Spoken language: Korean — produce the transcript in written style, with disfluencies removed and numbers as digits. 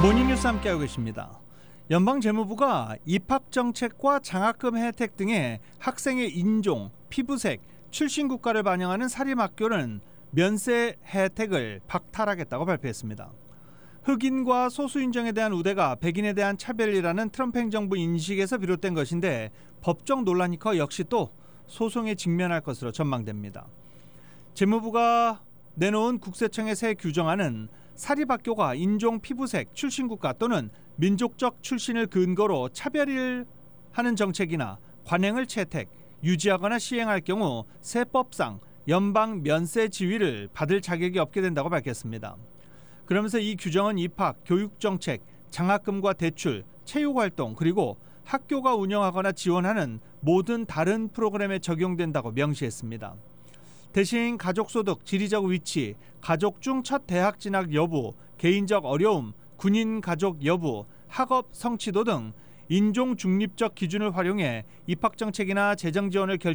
모닝뉴스 함께하고 계십니다. 연방재무부가 입학정책과 장학금 혜택 등의 학생의 인종, 피부색, 출신 국가를 반영하는 사립학교는 면세 혜택을 박탈하겠다고 발표했습니다. 흑인과 소수인종에 대한 우대가 백인에 대한 차별이라는 트럼프 행정부 인식에서 비롯된 것인데 법적 논란이 커 역시 또 소송에 직면할 것으로 전망됩니다. 재무부가 내놓은 국세청의 새 규정안은 사립학교가 인종, 피부색, 출신국가 또는 민족적 출신을 근거로 차별을 하는 정책이나 관행을 채택, 유지하거나 시행할 경우 세법상 연방 면세 지위를 받을 자격이 없게 된다고 밝혔습니다. 그러면서 이 규정은 입학, 교육정책, 장학금과 대출, 체육활동 그리고 학교가 운영하거나 지원하는 모든 다른 프로그램에 적용된다고 명시했습니다. 대신 가족소득, 지리적 위치, 가족 중 첫 대학 진학 여부, 개인적 어려움, 군인 가족 여부, 학업 성취도 등 인종 중립적 기준을 활용해 입학정책이나 재정 지원을